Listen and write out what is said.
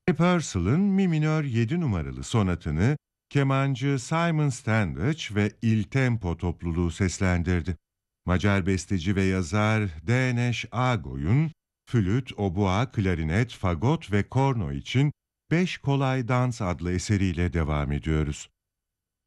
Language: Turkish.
Purcell'ın Mi minör 7 numaralı sonatını kemancı Simon Standage ve Il Tempo topluluğu seslendirdi. Macar besteci ve yazar Dénes Agoy'un flüt, obua, klarinet, fagot ve korno için 5 Kolay Dans adlı eseriyle devam ediyoruz.